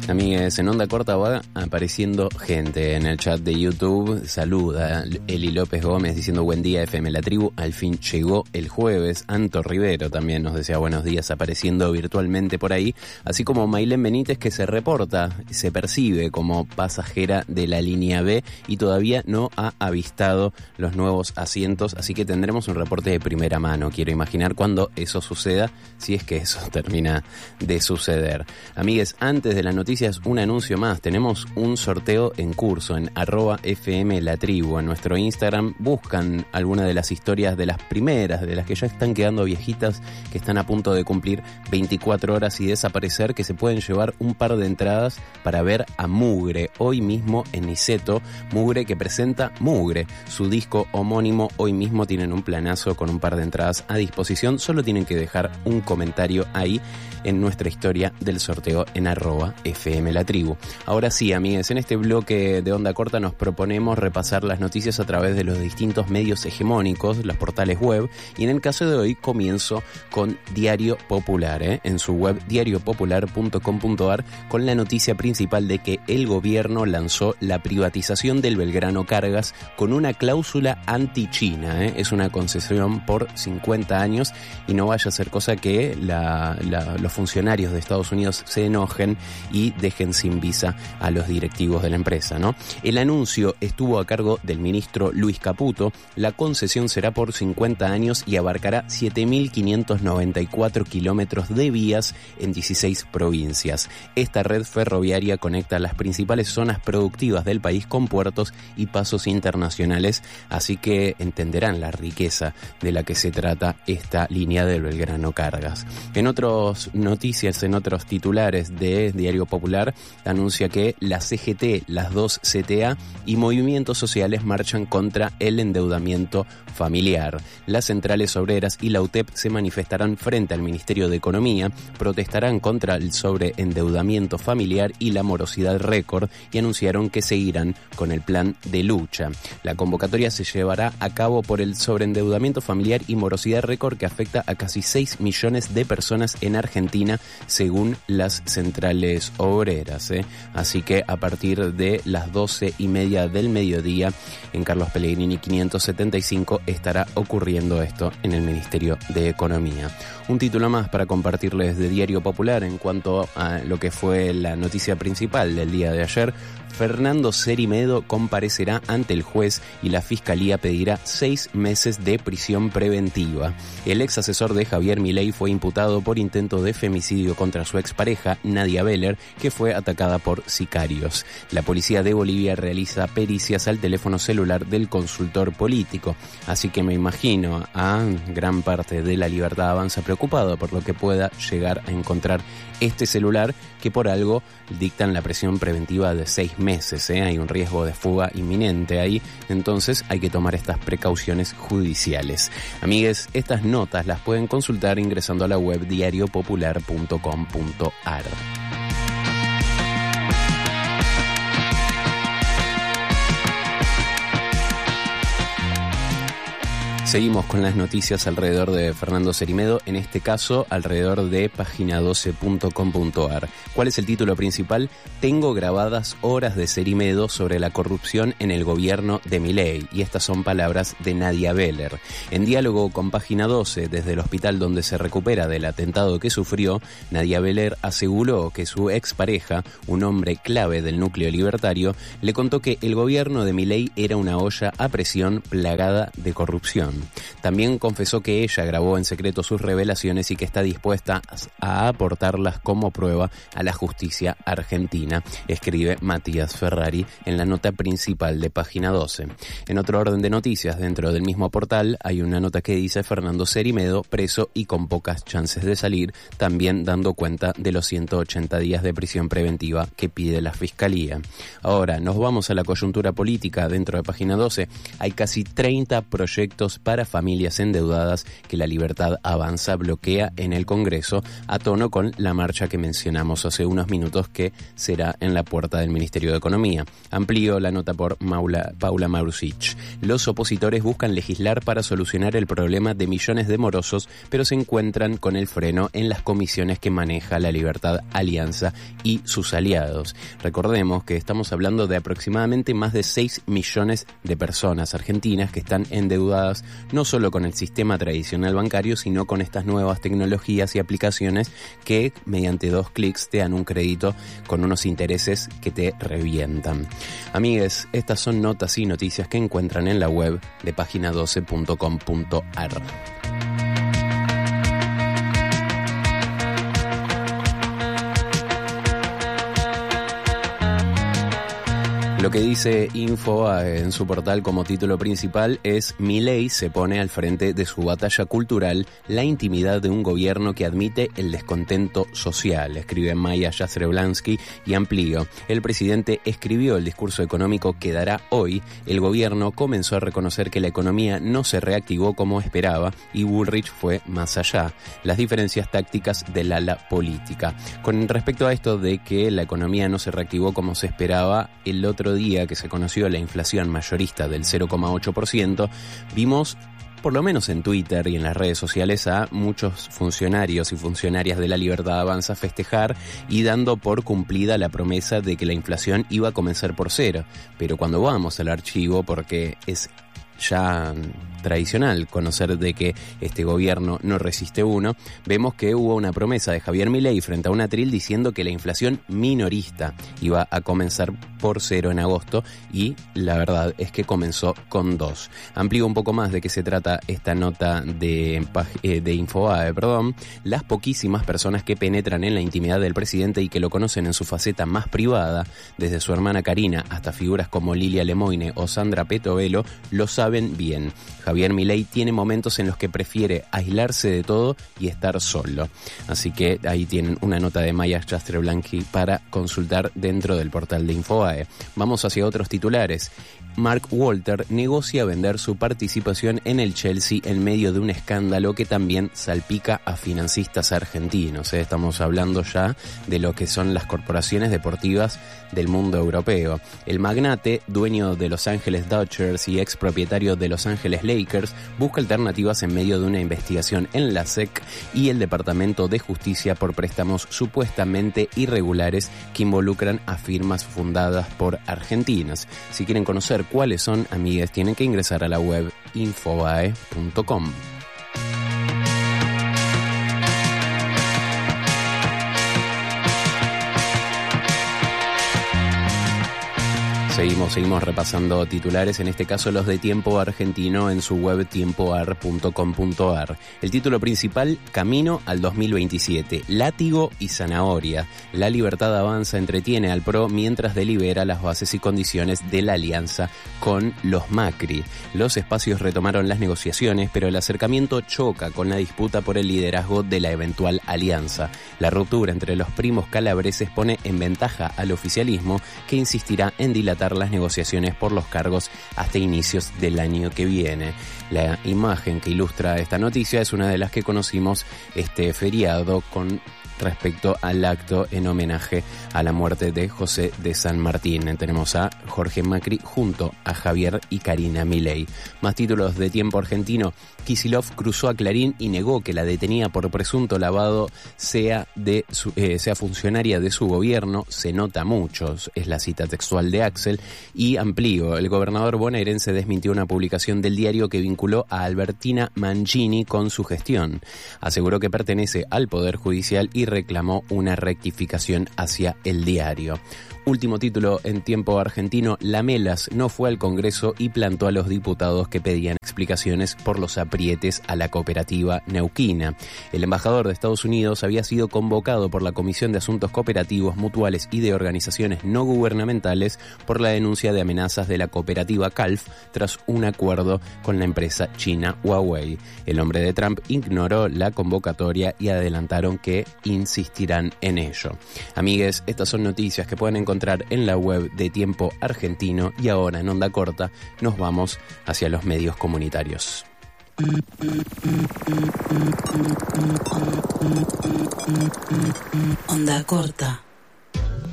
Amigues, en Onda Corta va apareciendo gente en el chat de YouTube. Saluda Eli López Gómez diciendo buen día FM La Tribu, al fin llegó el jueves. Anto Rivero también nos desea buenos días apareciendo virtualmente por ahí, así como Maylén Benítez, que se reporta, se percibe como pasajera de la línea B y todavía no ha avistado los nuevos asientos, así que tendremos un reporte de primera mano. Quiero imaginar cuando eso suceda, si es que eso termina de suceder. Amigues, antes de la noticia, un anuncio más. Tenemos un sorteo en curso en @FM La Tribu. En nuestro Instagram buscan alguna de las historias, de las primeras, de las que ya están quedando viejitas, que están a punto de cumplir 24 horas y desaparecer, que se pueden llevar un par de entradas para ver a Mugre hoy mismo en Niceto. Mugre, que presenta Mugre, su disco homónimo. Hoy mismo tienen un planazo con un par de entradas a disposición. Solo tienen que dejar un comentario ahí en nuestra historia del sorteo en @FM La Tribu. Ahora sí, amigues, en este bloque de Onda Corta nos proponemos repasar las noticias a través de los distintos medios hegemónicos, los portales web, y en el caso de hoy comienzo con Diario Popular, en su web diariopopular.com.ar, con la noticia principal de que el gobierno lanzó la privatización del Belgrano Cargas con una cláusula anti-China. Es una concesión por 50 años y no vaya a ser cosa que los funcionarios de Estados Unidos se enojen y dejen sin visa a los directivos de la empresa, ¿no? El anuncio estuvo a cargo del ministro Luis Caputo. La concesión será por 50 años y abarcará 7.594 kilómetros de vías en 16 provincias. Esta red ferroviaria conecta las principales zonas productivas del país con puertos y pasos internacionales, así que entenderán la riqueza de la que se trata esta línea del Belgrano Cargas. En otras noticias, en otros titulares de Diario Popular, anuncia que la CGT, las dos CTA y movimientos sociales marchan contra el endeudamiento familiar. Las centrales obreras y la UTEP se manifestarán frente al Ministerio de Economía, protestarán contra el sobreendeudamiento familiar y la morosidad récord y anunciaron que seguirán con el plan de lucha. La convocatoria se llevará a cabo por el sobreendeudamiento familiar y morosidad récord que afecta a casi 6 millones de personas en Argentina, según las centrales obreras. Así que a partir de las 12:30 del mediodía en Carlos Pellegrini 575 estará ocurriendo esto en el Ministerio de Economía. Un título más para compartirles de Diario Popular en cuanto a lo que fue la noticia principal del día de ayer. Fernando Cerimedo comparecerá ante el juez y la Fiscalía pedirá 6 meses de prisión preventiva. El ex asesor de Javier Milei fue imputado por intento de femicidio contra su expareja, Nadia Beller, que fue atacada por sicarios. La policía de Bolivia realiza pericias al teléfono celular del consultor político, así que me imagino a gran parte de la Libertad Avanza preocupado por lo que pueda llegar a encontrar este celular, que por algo dictan la prisión preventiva de 6 meses. Hay un riesgo de fuga inminente ahí, entonces hay que tomar estas precauciones judiciales. Amigues, estas notas las pueden consultar ingresando a la web diariopopular.com.ar. Seguimos con las noticias alrededor de Fernando Cerimedo, en este caso alrededor de página12.com.ar. ¿Cuál es el título principal? Tengo grabadas horas de Cerimedo sobre la corrupción en el gobierno de Milei. Y estas son palabras de Nadia Beller. En diálogo con Página 12, desde el hospital donde se recupera del atentado que sufrió, Nadia Beller aseguró que su expareja, un hombre clave del núcleo libertario, le contó que el gobierno de Milei era una olla a presión plagada de corrupción. También confesó que ella grabó en secreto sus revelaciones y que está dispuesta a aportarlas como prueba a la justicia argentina, escribe Matías Ferrari en la nota principal de Página 12. En otro orden de noticias, dentro del mismo portal, hay una nota que dice Fernando Cerimedo preso y con pocas chances de salir, también dando cuenta de los 180 días de prisión preventiva que pide la Fiscalía. Ahora, nos vamos a la coyuntura política dentro de Página 12. Hay casi 30 proyectos para familias endeudadas que La Libertad Avanza bloquea en el Congreso, a tono con la marcha que mencionamos hace unos minutos, que será en la puerta del Ministerio de Economía. Amplío la nota por Paula Marusic. Los opositores buscan legislar para solucionar el problema de millones de morosos, pero se encuentran con el freno en las comisiones que maneja La Libertad Alianza y sus aliados. Recordemos que estamos hablando de aproximadamente más de 6 millones de personas argentinas que están endeudadas no solo con el sistema tradicional bancario, sino con estas nuevas tecnologías y aplicaciones que mediante 2 clics te dan un crédito con unos intereses que te revientan. Amigues, estas son notas y noticias que encuentran en la web de pagina12.com.ar. Lo que dice Infobae en su portal como título principal es: Milei se pone al frente de su batalla cultural, la intimidad de un gobierno que admite el descontento social. Escribe Maya Jastrzęblanski y amplío. El presidente escribió el discurso económico que dará hoy. El gobierno comenzó a reconocer que la economía no se reactivó como esperaba y Bullrich fue más allá. Las diferencias tácticas del ala política. Con respecto a esto de que la economía no se reactivó como se esperaba, el otro día que se conoció la inflación mayorista del 0,8%, vimos, por lo menos en Twitter y en las redes sociales, a muchos funcionarios y funcionarias de La Libertad Avanza festejar y dando por cumplida la promesa de que la inflación iba a comenzar por cero. Pero cuando vamos al archivo, porque es ya tradicional conocer de que este gobierno no resiste uno, vemos que hubo una promesa de Javier Milei frente a un atril diciendo que la inflación minorista iba a comenzar por 0 en agosto, y la verdad es que comenzó con 2. Amplío un poco más de qué se trata esta nota de Infobae. Las poquísimas personas que penetran en la intimidad del presidente y que lo conocen en su faceta más privada, desde su hermana Karina hasta figuras como Lilia Lemoine o Sandra Petovelo, lo saben bien. Javier Milei tiene momentos en los que prefiere aislarse de todo y estar solo. Así que ahí tienen una nota de Maya Jastrzęblanski para consultar dentro del portal de Infobae. Vamos hacia otros titulares. Mark Walter negocia vender su participación en el Chelsea en medio de un escándalo que también salpica a financistas argentinos. Estamos hablando ya de lo que son las corporaciones deportivas del mundo europeo. El magnate, dueño de Los Ángeles Dodgers y ex propietario de Los Ángeles Lakers, busca alternativas en medio de una investigación en la SEC y el Departamento de Justicia por préstamos supuestamente irregulares que involucran a firmas fundadas por argentinas. Si quieren conocer cuáles son, amigues, tienen que ingresar a la web infobae.com. Seguimos repasando titulares, en este caso los de Tiempo Argentino en su web tiempoar.com.ar. El título principal: Camino al 2027, látigo y zanahoria. La Libertad Avanza entretiene al PRO mientras delibera las bases y condiciones de la alianza con los Macri. Los espacios retomaron las negociaciones, pero el acercamiento choca con la disputa por el liderazgo de la eventual alianza. La ruptura entre los primos calabreses pone en ventaja al oficialismo, que insistirá en dilatar las negociaciones por los cargos hasta inicios del año que viene. La imagen que ilustra esta noticia es una de las que conocimos este feriado con respecto al acto en homenaje a la muerte de José de San Martín. Tenemos a Jorge Macri junto a Javier y Karina Milei. Más títulos de Tiempo Argentino. Kicillof cruzó a Clarín y negó que la detenida por presunto lavado sea funcionaria de su gobierno. Se nota mucho, es la cita textual de Axel. Y amplío, el gobernador bonaerense desmintió una publicación del diario que vinculó a Albertina Mangini con su gestión. Aseguró que pertenece al Poder Judicial y reclamó una rectificación hacia el diario. Último título en Tiempo Argentino: Lamelas no fue al Congreso y plantó a los diputados que pedían explicaciones por los aprietes a la cooperativa neuquina. El embajador de Estados Unidos había sido convocado por la Comisión de Asuntos Cooperativos, Mutuales y de Organizaciones No Gubernamentales por la denuncia de amenazas de la cooperativa CALF tras un acuerdo con la empresa china Huawei. El hombre de Trump ignoró la convocatoria y adelantaron que insistirán en ello. Amigues, estas son noticias que pueden encontrar en la web de Tiempo Argentino, y ahora en onda corta nos vamos hacia los medios comunitarios. Onda corta.